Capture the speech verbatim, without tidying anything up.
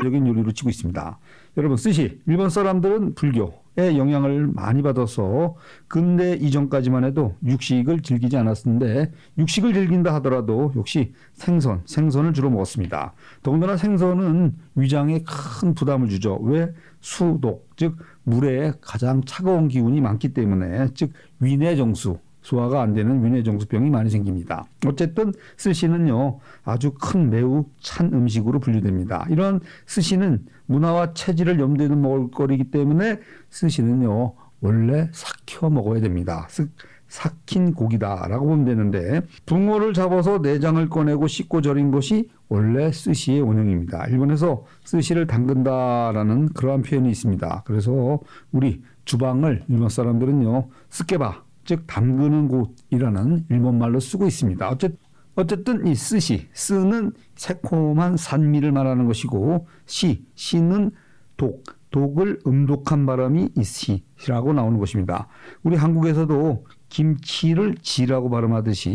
대표적인 요리로 치고 있습니다. 여러분, 스시, 일본 사람들은 불교의 영향을 많이 받아서 근대 이전까지만 해도 육식을 즐기지 않았는데 육식을 즐긴다 하더라도 역시 생선, 생선을 주로 먹었습니다. 더군다나 생선은 위장에 큰 부담을 주죠. 왜? 수독, 즉 물에 가장 차가운 기운이 많기 때문에, 즉 위내정수, 소화가 안 되는 위내정수병이 많이 생깁니다. 어쨌든 스시는요, 아주 큰 매우 찬 음식으로 분류됩니다. 이런 스시는 문화와 체질을 염두에 둔 먹을거리이기 때문에 스시는요, 원래 삭혀 먹어야 됩니다. 즉 삭힌 고기다라고 보면 되는데, 붕어를 잡아서 내장을 꺼내고 씻고 절인 것이 원래 스시의 원형입니다. 일본에서 스시를 담근다라는 그러한 표현이 있습니다. 그래서 우리 주방을 일본 사람들은요, 스케바, 즉 담그는 곳이라는 일본말로 쓰고 있습니다. 어쨌든 어쨌든 이 스시, 스는 새콤한 산미를 말하는 것이고, 시, 시는 독, 독을 음독한 바람이 이 시라고 나오는 것입니다. 우리 한국에서도 김치를 지라고 발음하듯이